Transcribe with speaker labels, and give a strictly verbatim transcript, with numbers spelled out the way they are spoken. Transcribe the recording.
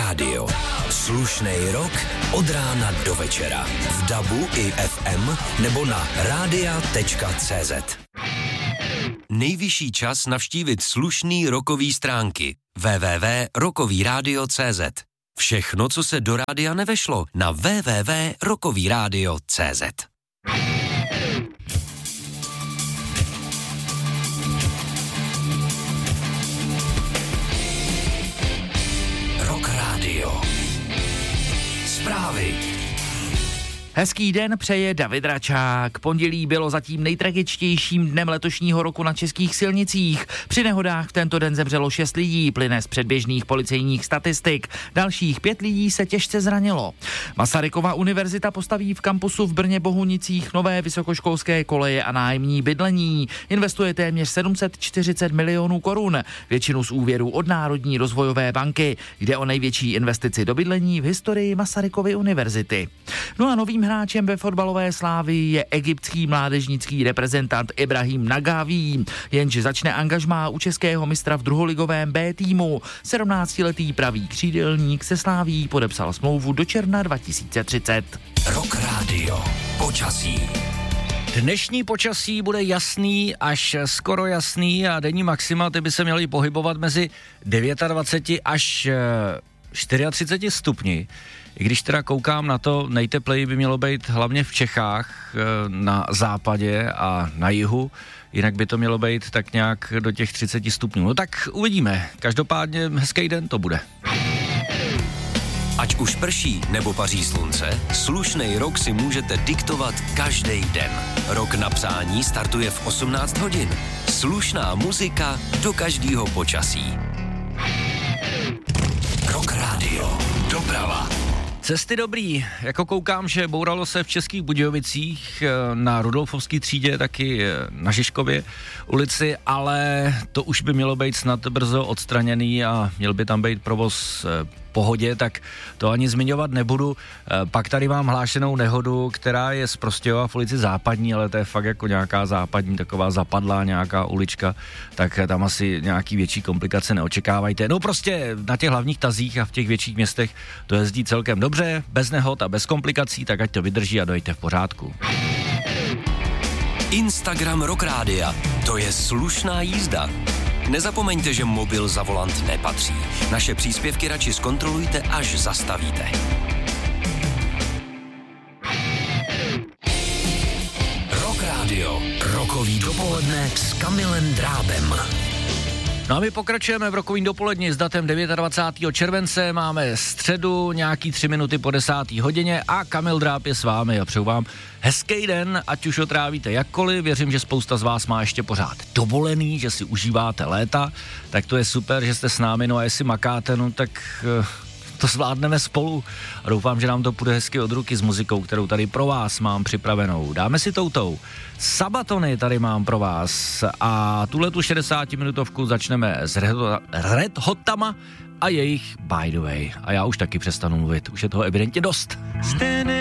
Speaker 1: rádio. Slušnej rock od rána do večera. V dabu i ef em nebo na rádia tečka cé zet. Nejvyšší čas navštívit slušný rockový stránky. w w w tečka rockový rádio tečka cé zet. Všechno, co se do rádia nevešlo, na w w w tečka rockový rádio tečka cé zet. Rock Radio. Zprávy.
Speaker 2: Hezký den přeje David Račák. Pondělí bylo zatím nejtragičtějším dnem letošního roku na českých silnicích. Při nehodách v tento den zemřelo šest lidí, plyne z předběžných policejních statistik. Dalších pět lidí se těžce zranilo. Masarykova univerzita postaví v kampusu v Brně Bohunicích nové vysokoškolské koleje a nájemní bydlení. Investuje téměř sedm set čtyřicet milionů korun, většinu z úvěrů od Národní rozvojové banky. Jde o největší investici do bydlení v historii Masarykovy univerzity. No a novým hráčem ve fotbalové Slávii je egyptský mládežnický reprezentant Ibrahim Nagaví, jenže začne angažmá u českého mistra v druholigovém B týmu. sedmnáctiletý pravý křídelník se Slávií podepsal smlouvu do června dva tisíce třicet.
Speaker 1: Rock Radio. Počasí.
Speaker 3: Dnešní počasí bude jasný až skoro jasný a denní maxima ty by se měly pohybovat mezi dvacet devět až třicet čtyři stupni. I když teda koukám na to, nejtepleji by mělo být hlavně v Čechách, na západě a na jihu, jinak by to mělo být tak nějak do těch třicet stupňů. No tak uvidíme, každopádně hezký den to bude.
Speaker 1: Ať už prší nebo paří slunce, slušnej rok si můžete diktovat každý den. Rok na přání startuje v osmnáct hodin. Slušná muzika do každého počasí. Rock Radio. Doprava.
Speaker 3: Cesty dobrý, jako koukám, že bouralo se v Českých Budějovicích na Rudolfovské třídě, taky na Žižkově ulici, ale to už by mělo být snad brzo odstraněný a měl by tam být provoz pohodě, tak to ani zmiňovat nebudu. Pak tady mám hlášenou nehodu, která je z Prostějova v ulici Západní, ale to je fakt jako nějaká západní, taková zapadlá nějaká ulička, tak tam asi nějaký větší komplikace neočekávajte. No prostě na těch hlavních tazích a v těch větších městech to jezdí celkem dobře, bez nehod a bez komplikací, tak ať to vydrží a dojďte v pořádku.
Speaker 1: Instagram Rock Rádia. To je slušná jízda. Nezapomeňte, že mobil za volant nepatří. Naše příspěvky radši zkontrolujte, až zastavíte. Rock Radio. Rockový dopoledne s Kamilem Drábem.
Speaker 3: No a my pokračujeme v rokovým dopoledni s datem dvacátého devátého července, máme středu, nějaký tři minuty po desáté hodině a Kamil Dráb je s vámi a přeju vám hezký den, ať už ho trávíte jakkoliv, věřím, že spousta z vás má ještě pořád dovolený, že si užíváte léta, tak to je super, že jste s námi, no a jestli makáte, no tak uh, to zvládneme spolu a doufám, že nám to půjde hezky od ruky s muzikou, kterou tady pro vás mám připravenou. Dáme si toutou. Sabatony tady mám pro vás a tuhletu šedesátiminutovku začneme s Red Hotama a jejich By the Way. A já už taky přestanu mluvit, už je toho evidentně dost.